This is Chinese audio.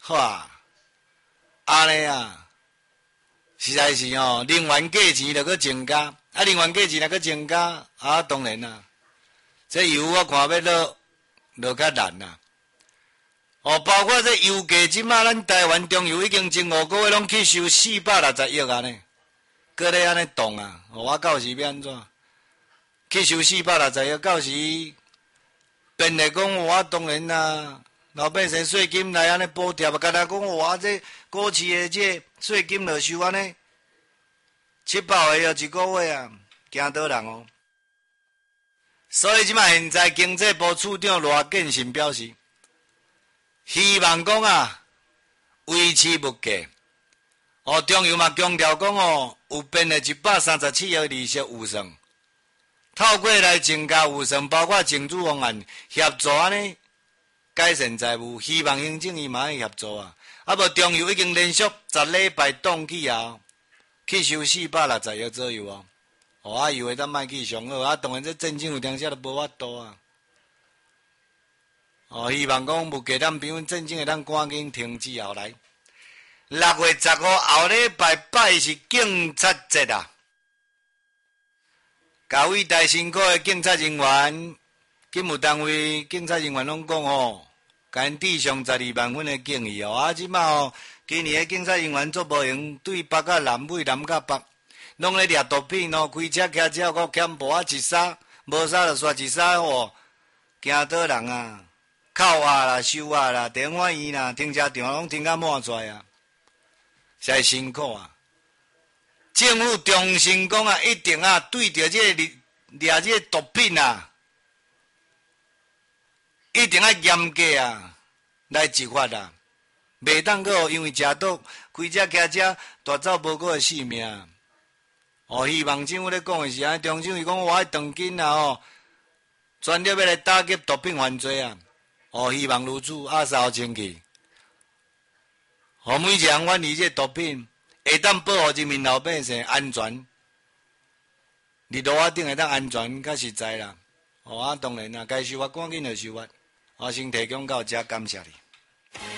好啊，安尼啊，实在是哦，能源价钱就搁增加，啊，能源价钱若搁增加，啊，当然啦，这油我看要落较难啦。哦，包括这油价，即马咱台湾中油已经前5个月拢去收460亿啊呢，搁咧安尼动啊，我到时要安怎？去收460亿，到时变来讲，我当然啦，老百姓税金来安尼补贴，啊，敢若讲我这股市的这税金就收安尼700个一个月啊，惊倒人哦。所以即马现在经济部处长罗建新表示，希望讲啊维持物价。哦，中油嘛强调讲哦，有编的137亿利息预算，透过来增加预算，包括政府方案协助安尼改善财务，希望行政院嘛会协助啊。啊无中油已经连续10礼拜动起啊，去收460亿左右啊。哦，啊以为咱卖去上好，啊当然这政府有当时都无法度啊。哦，希望讲物价咱比阮政府会当赶紧停止后来。6月10号后礼拜拜是警察节啊！各位大辛苦的警察人员，警务单位警察人员拢讲哦，甲因致上12万分的敬意哦。啊，即马哦，今年的警察人员做无用，对北甲南，尾南甲北。拢咧掠毒品哦，开车骑车搁欠步啊，一刹无刹就煞一刹哦，惊倒人啊！扣啊啦，收啊啦，电话院啦，停车场拢停甲满载啊，实在辛苦啊！政府重新讲啊，一定啊，对着这掠这毒品啊，一定要严格啊来执法啊，袂当搁因为食毒开车骑车大走无过性命。哦，希望政府咧讲的是安尼，中政府讲我爱当紧啊哦，全力要来打击毒品犯罪啊！哦，希望如此，啊稍清气，每一个人远离这毒品，会当保护人民老百姓安全，伫路仔顶会当安全较实在啦。哦，啊当然啦，该收发赶紧就收发，我先提供到这，感谢你。